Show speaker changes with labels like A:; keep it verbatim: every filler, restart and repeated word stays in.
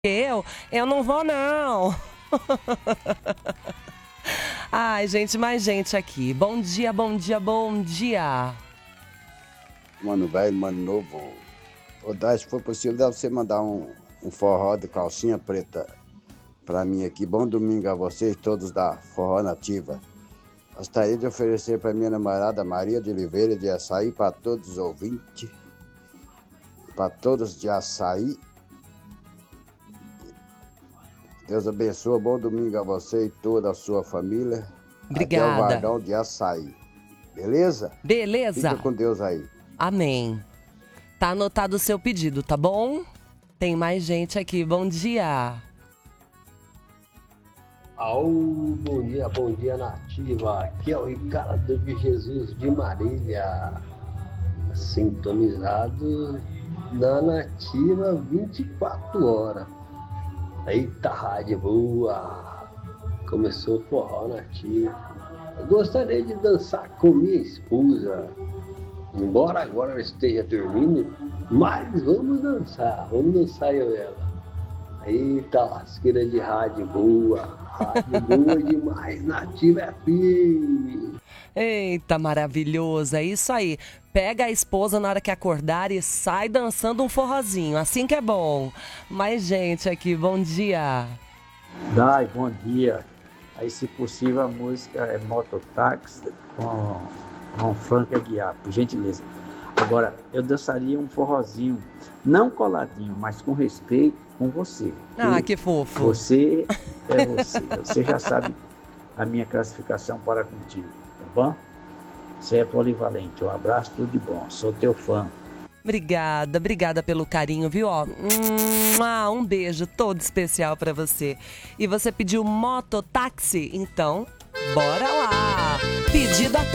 A: Eu? Eu não vou, não. Ai, gente, mais gente aqui. Bom dia, bom dia, bom dia.
B: Mano velho, mano novo. Ô, Dai, se for possível, dá você mandar um, um forró de calcinha preta pra mim aqui. Bom domingo a vocês, todos da Forró Nativa. Gostaria de oferecer pra minha namorada Maria de Oliveira de Açaí, para todos os ouvintes, para todos de Açaí. Deus abençoe, bom domingo a você e toda a sua família. Até o
A: Obrigada.
B: Vardão de Açaí. Beleza?
A: Beleza?
B: Fica com Deus aí.
A: Amém. Tá anotado o seu pedido, tá bom? Tem mais gente aqui. Bom dia.
C: Au, bom dia, bom dia, Nativa. Aqui é o Ricardo de Jesus de Marília, sintonizado na Nativa vinte e quatro horas. Eita, rádio boa! Começou o forró Nativa. Eu gostaria de dançar com minha esposa. Embora agora ela esteja dormindo, mas vamos dançar, vamos dançar eu e ela. Eita, lasqueira de rádio boa! Rádio boa demais, Nativa F M.
A: Eita, maravilhoso. É isso aí. Pega a esposa na hora que acordar e sai dançando um forrozinho. Assim que é bom. Mais gente aqui. Bom dia.
D: Dai, bom dia. Aí, se possível, a música é Mototáxi com, com Frank Aguiar, por gentileza. Agora, eu dançaria um forrozinho, não coladinho, mas com respeito com você.
A: Ah,
D: E
A: que fofo.
D: Você é você. Você já sabe a minha classificação para contigo, tá bom? Você é polivalente. Um abraço, tudo de bom. Sou teu fã.
A: Obrigada, obrigada pelo carinho, viu? Ó, hum, ah, um beijo todo especial pra você. E você pediu mototáxi? Então, bora lá! Pedido